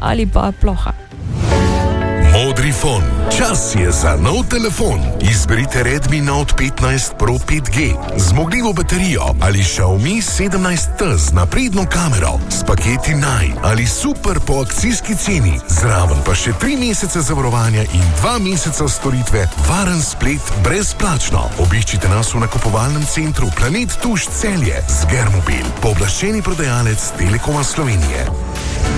ali pa ploha. Modrifon. Čas je za nov telefon. Izberite Redmi Note 15 Pro 5G, zmogljivo baterijo ali Xiaomi 17T z napredno kamero, s paketi Naj ali super po akcijski ceni, zraven pa še 3 mesece zavarovanja in 2 meseca storitve, varen splet brezplačno. Obiščite nas v nakupovalnem centru Planet Tuš Celje z Germobil, pooblaščeni prodajalec Telekoma Slovenije.